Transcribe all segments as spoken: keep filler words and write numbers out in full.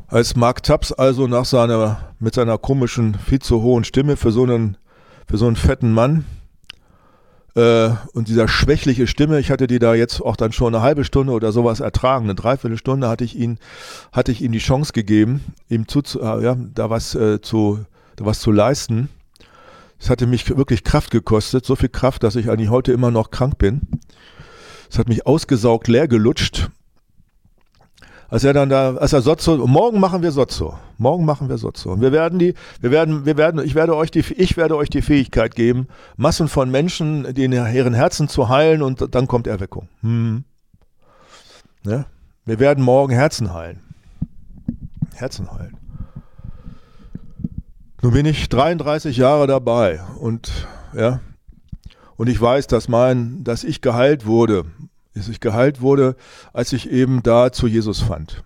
Als Mark Taps also nach seiner, mit seiner komischen, viel zu hohen Stimme für so einen, für so einen fetten Mann äh, und dieser schwächliche Stimme, ich hatte die da jetzt auch dann schon eine halbe Stunde oder sowas ertragen, eine Dreiviertelstunde hatte ich ihn, hatte ich ihm die Chance gegeben, ihm zu, äh, ja, da was äh, zu, da was zu leisten. Es hatte mich wirklich Kraft gekostet, so viel Kraft, dass ich eigentlich heute immer noch krank bin. Es hat mich ausgesaugt, leer gelutscht. Als er dann da, als er Sozzo, morgen machen wir Sozzo, morgen machen wir Sozzo. Und wir werden die, wir werden, wir werden, ich werde euch die, ich werde euch die Fähigkeit geben, Massen von Menschen, die in ihren Herzen zu heilen und dann kommt Erweckung. Hm. Ja? Wir werden morgen Herzen heilen. Herzen heilen. Nun bin ich dreiunddreißig Jahre dabei und, ja, und ich weiß, dass mein, dass ich geheilt wurde, dass ich geheilt wurde, als ich eben da zu Jesus fand.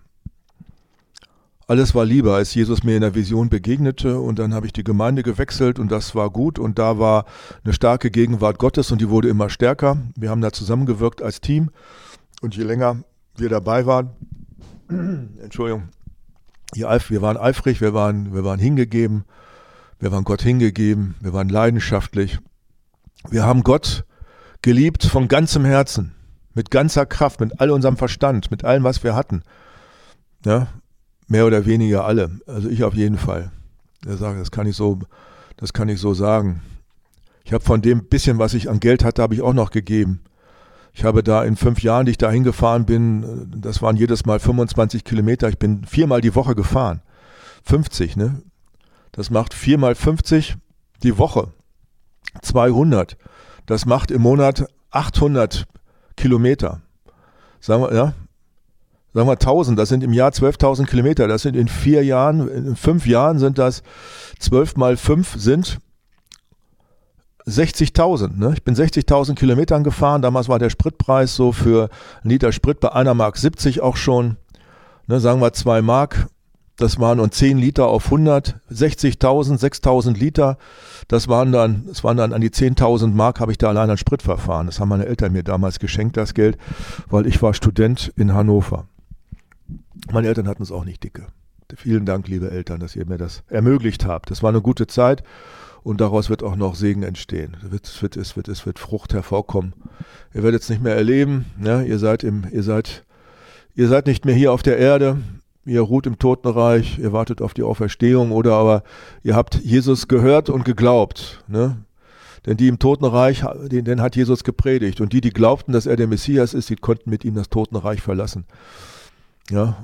Alles war Liebe, als Jesus mir in der Vision begegnete und dann habe ich die Gemeinde gewechselt und das war gut und da war eine starke Gegenwart Gottes und die wurde immer stärker. Wir haben da zusammengewirkt als Team und je länger wir dabei waren, Entschuldigung, wir waren eifrig, wir waren, wir waren hingegeben, wir waren Gott hingegeben, wir waren leidenschaftlich. Wir haben Gott geliebt von ganzem Herzen. Mit ganzer Kraft, mit all unserem Verstand, mit allem, was wir hatten. Ja, mehr oder weniger alle. Also ich auf jeden Fall. Das kann ich so, das kann ich so sagen. Ich habe von dem bisschen, was ich an Geld hatte, habe ich auch noch gegeben. Ich habe da in fünf Jahren, die ich da hingefahren bin, das waren jedes Mal fünfundzwanzig Kilometer. Ich bin viermal die Woche gefahren. fünfzig, ne? Das macht viermal fünfzig die Woche. zweihundert. Das macht im Monat achthundert Kilometer. Sagen wir, ja, sagen wir tausend, das sind im Jahr zwölftausend Kilometer. Das sind in vier Jahren, in fünf Jahren sind das zwölf mal fünf sind sechzigtausend. Ne? Ich bin sechzigtausend Kilometern gefahren. Damals war der Spritpreis so für einen Liter Sprit bei einer Mark siebzig auch schon. Ne, sagen wir zwei Mark. Das waren und zehn Liter auf hundert, sechzigtausend, sechstausend Liter. Das waren dann, das waren dann an die zehntausend Mark, habe ich da allein an Sprit verfahren. Das haben meine Eltern mir damals geschenkt, das Geld, weil ich war Student in Hannover. Meine Eltern hatten es auch nicht dicke. Vielen Dank, liebe Eltern, dass ihr mir das ermöglicht habt. Das war eine gute Zeit und daraus wird auch noch Segen entstehen. Es wird, es wird, es wird, es wird Frucht hervorkommen. Ihr werdet es nicht mehr erleben. Ja, ihr seid im, ihr seid, ihr seid nicht mehr hier auf der Erde. Ihr ruht im Totenreich, ihr wartet auf die Auferstehung oder aber ihr habt Jesus gehört und geglaubt. Ne? Denn die im Totenreich, den, den hat Jesus gepredigt. Und die, die glaubten, dass er der Messias ist, die konnten mit ihm das Totenreich verlassen. Ja,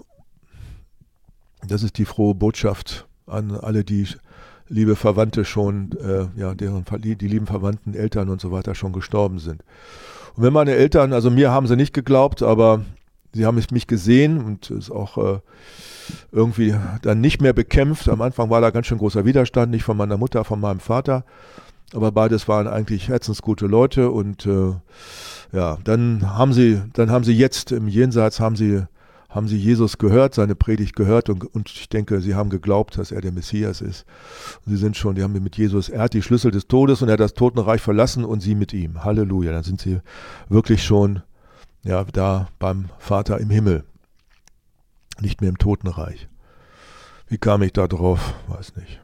das ist die frohe Botschaft an alle, die liebe Verwandte schon, äh, ja, deren die, die lieben Verwandten, Eltern und so weiter schon gestorben sind. Und wenn meine Eltern, also mir haben sie nicht geglaubt, aber sie haben mich gesehen und ist auch äh, irgendwie dann nicht mehr bekämpft. Am Anfang war da ganz schön großer Widerstand, nicht von meiner Mutter, von meinem Vater. Aber beides waren eigentlich herzensgute Leute und äh, ja, dann haben sie, dann haben sie jetzt im Jenseits haben sie, haben sie Jesus gehört, seine Predigt gehört und, und ich denke, sie haben geglaubt, dass er der Messias ist. Und sie sind schon, die haben mit Jesus, er hat die Schlüssel des Todes und er hat das Totenreich verlassen und sie mit ihm. Halleluja, dann sind sie wirklich schon ja, da beim Vater im Himmel, nicht mehr im Totenreich. Wie kam ich da drauf? Weiß nicht.